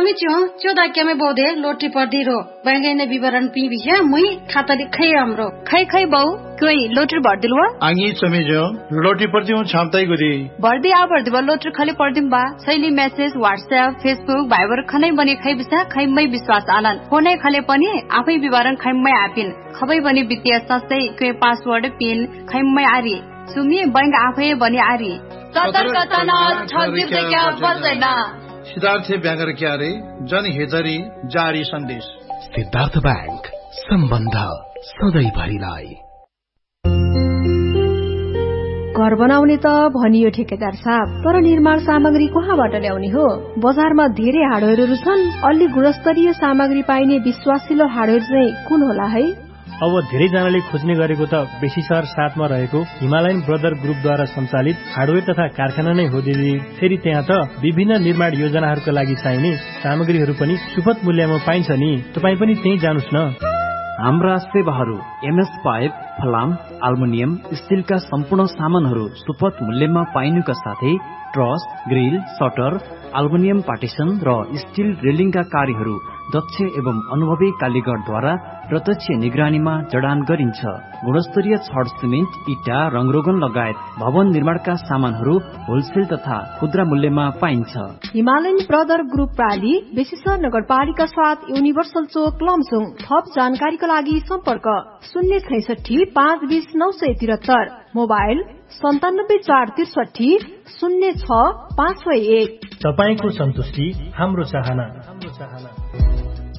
Me च्यो च्योदा केमे बोदे लोटी पर्दी रो बैंगने विवरण पी बिया मुई खाता दिखै हाम्रो खै बाउ कोई लोटर भर्दिलवा आंगी चमेजो लोटी पर्दी हूं छामताई गुदी भर्दी आ भर्दी बा लोटर खाली पर्दिम बा शैली मेसेज व्हाट्सएप फेसबुक भाइबर खनै बनी खै बिसा खैमै विश्वास आनन फोनै खले पनि आफै विवरण खैमै आपिन खबै बनी वित्तीय संस्थै के पासवर्ड पिन खैमै आरी सुमी बैंक आफै बनी आरी सतर्कता न ठगी क्या बस्दैन सिद्धार्थ ब्याङ्क क्यारे जनहितरी जारी सन्देश सिद्धार्थ बैंक सम्बन्ध सधैँभरिलाई। घर बनाउने त भनियो ठेकेदार साहब, तर निर्माण सामग्री कहाँबाट ल्याउने हो? बजारमा धेरै हार्डवेयरहरू छन्, अलि गुणस्तरीय सामग्री पाइने विश्वासिलो हार्डवेयर चाहिँ कुन होला है? अब धेरैजनाले खोज्ने गरेको त बेसी सहर 7 मा रहेको हिमालयन ब्रदर ग्रुपद्वारा सञ्चालित हार्डवेयर तथा कारखाना नै हो दिदी। फेरि त्यहाँ त विभिन्न निर्माण योजनाहरूका लागि चाहिने सामग्रीहरू पनि सुपथ मूल्यमा पाइन्छ नि। तपाई पनि त्यही जानुस् न। हाम्रा सेवाहरू एमएस पाइप, फलाम, एल्युमिनियम, स्टिलका सम्पूर्ण सामानहरू सुपथ मूल्यमा पाइनुका साथै truss, grill, shutter, aluminium partition र स्टिल रेलिङका कार्यहरू दक्ष एवं अनुभवी कालीगरद्वारा प्रत्यक्ष निगरानीमा जडान गरिन्छ। गुणस्तरीय छड सिमेन्ट, इटा, रङरोगन लगायत भवन निर्माणका सामानहरू होलसेल तथा खुद्रा मूल्यमा पाइन्छ। हिमालयन ब्रदर ग्रुप प्राली, बेसीसर नगरपालिका 7, युनिभर्सल चोक, लमसुङ। थप जानकारीका लागि सम्पर्क 066 520 973, मोबाइल 97 463 06 501। तपाईको सन्तुष्टि हाम्रो चाहना।